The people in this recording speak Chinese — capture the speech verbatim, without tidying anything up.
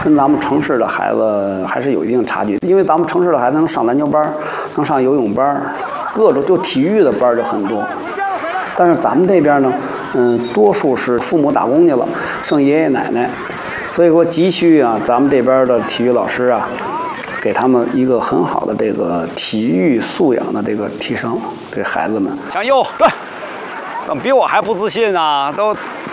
跟咱们城市的孩子还是有一定差距。因为咱们城市的孩子能上篮球班，能上游泳班，各种就体育的班就很多。但是咱们这边呢，嗯，多数是父母打工去了，剩爷爷奶奶，所以说急需啊，咱们这边的体育老师啊，给他们一个很好的这个体育素养的这个提升，给孩子们。 向右，对，怎么比我还不自信啊？都